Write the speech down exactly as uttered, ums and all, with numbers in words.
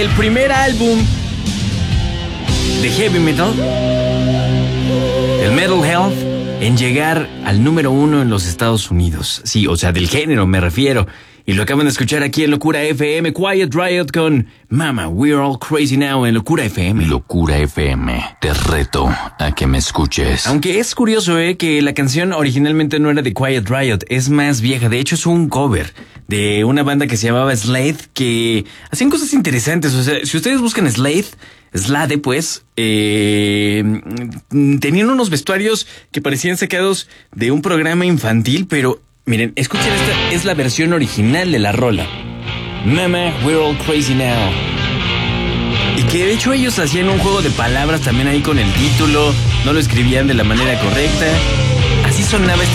El primer álbum de heavy metal, el Metal Health, en llegar al número uno en los Estados Unidos. Sí, o sea, del género me refiero. Y lo acaban de escuchar aquí en Locura F M, Quiet Riot con Mama, We're All Crazy Now en Locura F M. Locura F M, te reto a que me escuches. Aunque es curioso, eh, que la canción originalmente no era de Quiet Riot, es más vieja. De hecho, es un cover de una banda que se llamaba Slade, que hacían cosas interesantes. O sea, si ustedes buscan Slade, Slade, pues, eh, tenían unos vestuarios que parecían sacados de un programa infantil, pero miren, escuchen, esta es la versión original de la rola. Mama, We're All Crazy Now. Y que de hecho ellos hacían un juego de palabras también ahí con el título, no lo escribían de la manera correcta. Así sonaba esta